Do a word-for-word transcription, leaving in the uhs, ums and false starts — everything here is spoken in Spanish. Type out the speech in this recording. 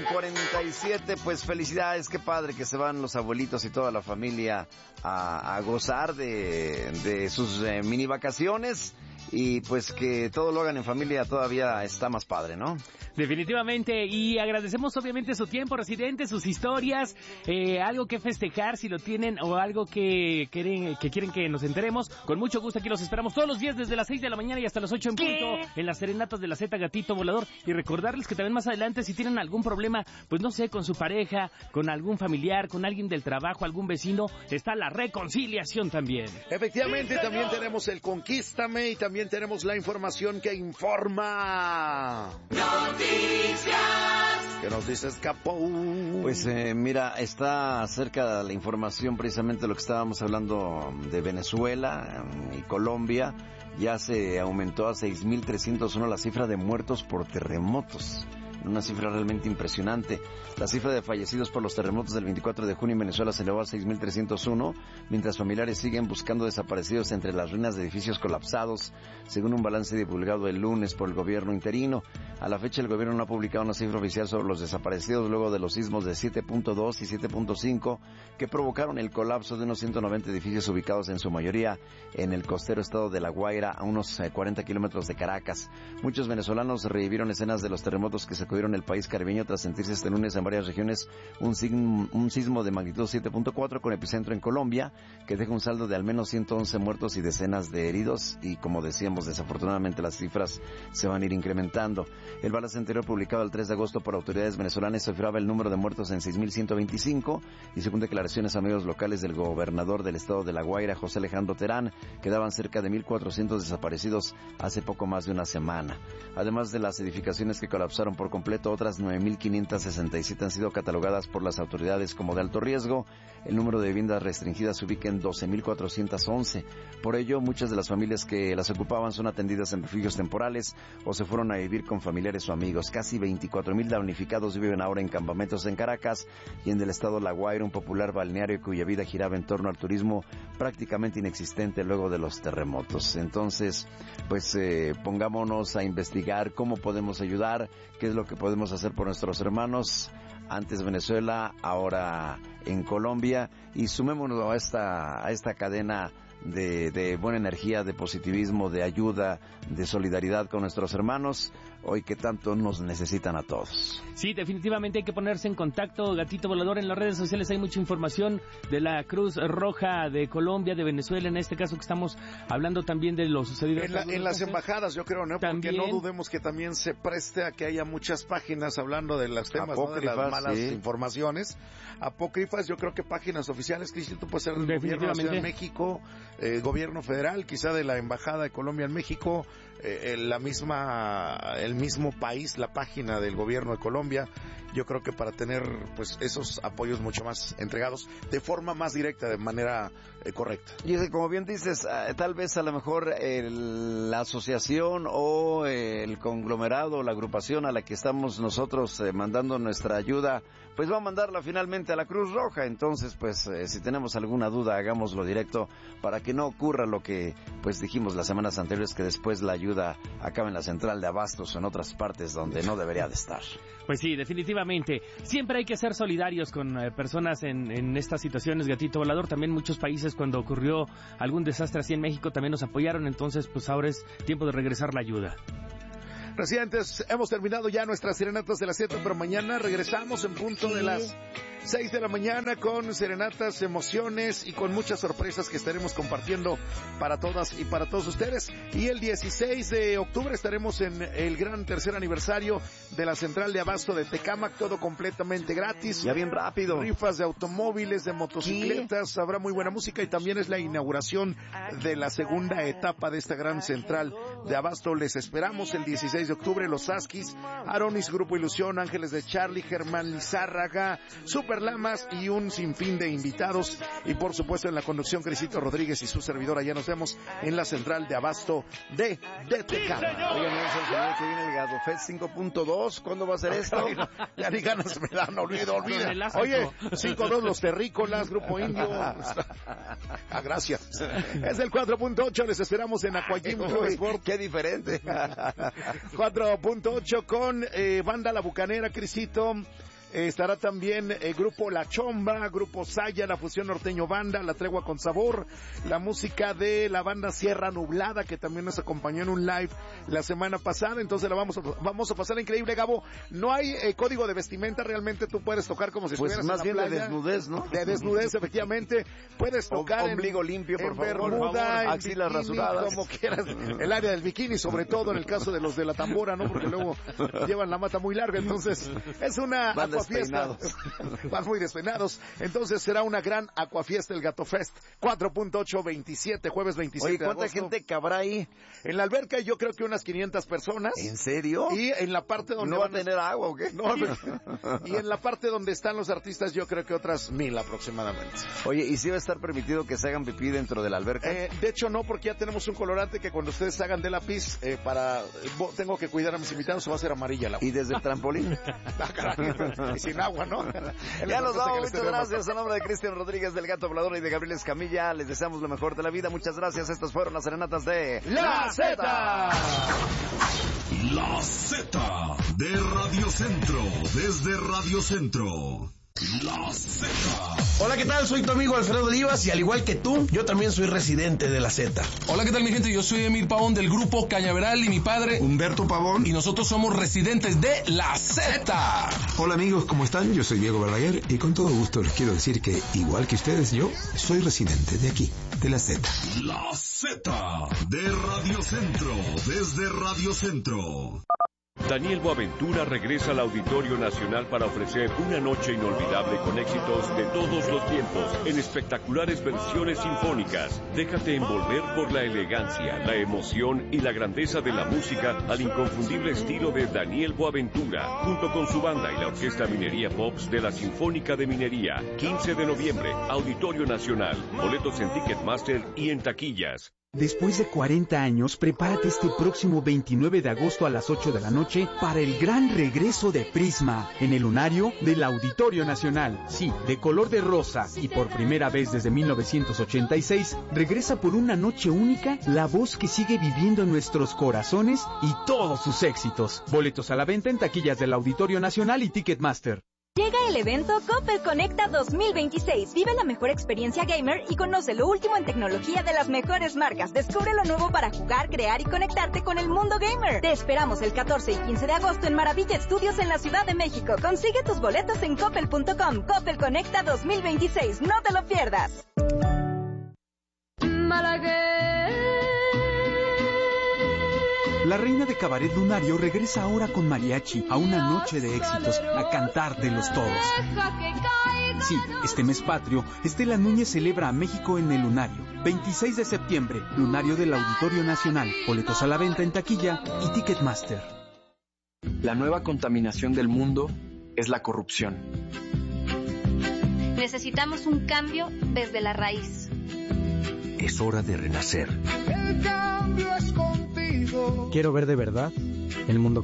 cuarenta y siete, pues felicidades, qué padre que se van los abuelitos y toda la familia a, a gozar de, de sus eh, mini vacaciones. Y pues que todo lo hagan en familia todavía está más padre, ¿no? Definitivamente, y agradecemos obviamente su tiempo, residentes, sus historias, eh, algo que festejar si lo tienen o algo que quieren, que quieren que nos enteremos. Con mucho gusto aquí los esperamos todos los días desde las seis de la mañana y hasta las ocho en punto en las serenatas de la Z Gatito Volador. Y recordarles que también más adelante, si tienen algún problema, pues no sé, con su pareja, con algún familiar, con alguien del trabajo, algún vecino, está la reconciliación también. Efectivamente, sí, también tenemos el Conquístame y también tenemos la información que informa. Noticias. ¿Qué nos dices, Capo? Pues eh, mira, está cerca la información precisamente de lo que estábamos hablando de Venezuela y Colombia. Ya se aumentó a seis mil trescientos uno la cifra de muertos por terremotos. Una cifra realmente impresionante. La cifra de fallecidos por los terremotos del veinticuatro de junio en Venezuela se elevó a seis mil trescientos uno, mientras familiares siguen buscando desaparecidos entre las ruinas de edificios colapsados, según un balance divulgado el lunes por el gobierno interino. A la fecha, el gobierno no ha publicado una cifra oficial sobre los desaparecidos luego de los sismos de siete punto dos y siete punto cinco que provocaron el colapso de unos ciento noventa edificios ubicados en su mayoría en el costero estado de La Guaira, a unos cuarenta kilómetros de Caracas. Muchos venezolanos revivieron escenas de los terremotos que se en el país caribeño tras sentirse este lunes en varias regiones un, sign, un sismo de magnitud siete punto cuatro con epicentro en Colombia, que deja un saldo de al menos ciento once muertos y decenas de heridos, y como decíamos, desafortunadamente las cifras se van a ir incrementando. El balance anterior, publicado el tres de agosto por autoridades venezolanas, cifraba el número de muertos en seis mil ciento veinticinco, y según declaraciones a medios locales del gobernador del estado de La Guaira, José Alejandro Terán, quedaban cerca de mil cuatrocientos desaparecidos hace poco más de una semana. Además de las edificaciones que colapsaron por completo, otras nueve mil quinientas sesenta y siete han sido catalogadas por las autoridades como de alto riesgo. El número de viviendas restringidas se ubica en doce mil cuatrocientos once. Por ello, muchas de las familias que las ocupaban son atendidas en refugios temporales o se fueron a vivir con familiares o amigos. Casi veinticuatro mil damnificados viven ahora en campamentos en Caracas y en el estado La Guaira, un popular balneario cuya vida giraba en torno al turismo prácticamente inexistente luego de los terremotos. Entonces, pues eh, pongámonos a investigar cómo podemos ayudar, qué es lo que podemos hacer por nuestros hermanos, antes Venezuela, ahora en Colombia, y sumémonos a esta, a esta cadena de, de buena energía, de positivismo, de ayuda, de solidaridad con nuestros hermanos, hoy que tanto nos necesitan a todos. Sí, definitivamente hay que ponerse en contacto, Gatito Volador. En las redes sociales hay mucha información de la Cruz Roja de Colombia, de Venezuela, en este caso que estamos hablando también de lo sucedido en, la, en las embajadas, yo creo, ¿no? También, porque no dudemos que también se preste a que haya muchas páginas hablando de los temas, ¿no? De las malas sí. informaciones apócrifas. Yo creo que páginas oficiales, Cristian, tú puedes ser del gobierno de la Ciudad de México, eh, gobierno federal, quizá de la Embajada de Colombia en México, eh, la misma, el mismo país, la página del gobierno de Colombia. Yo creo que para tener pues esos apoyos mucho más entregados de forma más directa, de manera eh, correcta. Y como bien dices, eh, tal vez a lo mejor el, la asociación o eh, el conglomerado, la agrupación a la que estamos nosotros eh, mandando nuestra ayuda, pues va a mandarla finalmente a la Cruz Roja. Entonces, pues eh, si tenemos alguna duda, hagámoslo directo para que no ocurra lo que pues dijimos las semanas anteriores, que después la ayuda acaba en la central de abastos o en otras partes donde no debería de estar. Pues sí, definitivamente. Siempre hay que ser solidarios con eh, personas en, en estas situaciones, Gatito Volador. También muchos países, cuando ocurrió algún desastre así en México, también nos apoyaron. Entonces, pues ahora es tiempo de regresar la ayuda. Residentes, hemos terminado ya nuestras serenatas de las siete, pero mañana regresamos en punto de las seis de la mañana con serenatas, emociones y con muchas sorpresas que estaremos compartiendo para todas y para todos ustedes. Y el dieciséis de octubre estaremos en el gran tercer aniversario de la central de abasto de Tecámac, todo completamente gratis. Ya bien rápido. Rifas de automóviles, de motocicletas, ¿sí? Habrá muy buena música y también es la inauguración de la segunda etapa de esta gran central de abasto. Les esperamos el dieciséis de octubre, Los Askis, Aronis, Grupo Ilusión, Ángeles de Charlie, Germán Lizárraga, Super Lamas y un sinfín de invitados. Y por supuesto en la conducción, Crisito Rodríguez y su servidora. Ya nos vemos en la central de abasto de, de Tecámac. Oigan, ¿no se olvidó que viene el GadoFest cinco punto dos? ¿Cuándo va a ser esto? Ya ni ganas me dan, olvido, olvida. Oye, cinco punto dos los terrícolas, Grupo Indio. Ah, gracias. Es el cuatro punto ocho, les esperamos en Aquajim Club Sport. Qué diferente. cuatro punto ocho con eh, Banda La Bucanera, Crisito. Eh, estará también el grupo La Chomba, grupo Saya, la fusión norteño banda, La Tregua con Sabor, la música de la banda Sierra Nublada, que también nos acompañó en un live la semana pasada. Entonces la vamos a, vamos a pasar increíble, Gabo. No hay eh, código de vestimenta, realmente tú puedes tocar como si pues estuvieras más en la bien playa. de desnudez, ¿no? De desnudez, efectivamente. Puedes tocar o, ombligo en, limpio, por en favor, bermuda, por favor. en Axilas bikini, rasuradas, como quieras. El área del bikini, sobre todo en el caso de los de la tambora, ¿no? Porque luego llevan la mata muy larga. Entonces es una Van acuafiesta. Van muy despeinados. Entonces será una gran acuafiesta el Gato Fest. cuatro punto ocho veintisiete, jueves veintisiete Oye, ¿cuánta de agosto. gente cabrá ahí? En la alberca yo creo que unas quinientas personas. ¿En serio? Y en la parte donde ¿No va a van tener agua o qué? No, y en la parte donde están los artistas yo creo que otras mil aproximadamente. Oye, ¿y si va a estar permitido que se hagan pipí dentro de la alberca? Eh, de hecho no, porque ya tenemos un colorante que cuando ustedes hagan de la pis, eh, para tengo que cuidar a mis invitados, va a ser amarilla la agua. ¿Y desde el trampolín? Ah, caray, y sin agua, ¿no? Ya nos vamos, muchas gracias. A nombre de Cristian Rodríguez, del Gato Volador, y de Gabriel Escamilla, les deseamos lo mejor de la vida. Muchas gracias. Estas fueron las serenatas de La Z. La Z de Radio Centro, desde Radio Centro. La Z. Hola, ¿qué tal? Soy tu amigo Alfredo Olivas y al igual que tú, yo también soy residente de la Z. Hola, ¿qué tal mi gente? Yo soy Emil Pavón del grupo Cañaveral y mi padre Humberto Pavón y nosotros somos residentes de la Z. Hola amigos, ¿cómo están? Yo soy Diego Verdaguer y con todo gusto les quiero decir que, igual que ustedes, yo soy residente de aquí, de la Z. La Z de Radio Centro, desde Radio Centro. Daniel Boaventura regresa al Auditorio Nacional para ofrecer una noche inolvidable con éxitos de todos los tiempos en espectaculares versiones sinfónicas. Déjate envolver por la elegancia, la emoción y la grandeza de la música al inconfundible estilo de Daniel Boaventura, junto con su banda y la Orquesta Minería Pops de la Sinfónica de Minería. quince de noviembre, Auditorio Nacional. Boletos en Ticketmaster y en taquillas. Después de cuarenta años, prepárate este próximo veintinueve de agosto a las ocho de la noche para el gran regreso de Prisma en el lunario del Auditorio Nacional. Sí, de color de rosa y por primera vez desde mil novecientos ochenta y seis, regresa por una noche única la voz que sigue viviendo en nuestros corazones y todos sus éxitos. Boletos a la venta en taquillas del Auditorio Nacional y Ticketmaster. Llega el evento Coppel Conecta dos mil veintiséis. Vive la mejor experiencia gamer y conoce lo último en tecnología de las mejores marcas. Descubre lo nuevo para jugar, crear y conectarte con el mundo gamer. Te esperamos el catorce y quince de agosto en Maravilla Studios en la Ciudad de México. Consigue tus boletos en coppel punto com. Coppel Conecta dos mil veintiséis. No te lo pierdas. La reina de Cabaret Lunario regresa ahora con mariachi a una noche de éxitos, a cantar de los todos. Sí, este mes patrio, Estela Núñez celebra a México en el Lunario. veintiséis de septiembre, Lunario del Auditorio Nacional. Boletos a la venta en taquilla y Ticketmaster. La nueva contaminación del mundo es la corrupción. Necesitamos un cambio desde la raíz. Es hora de renacer. El cambio es contigo. Quiero ver de verdad el mundo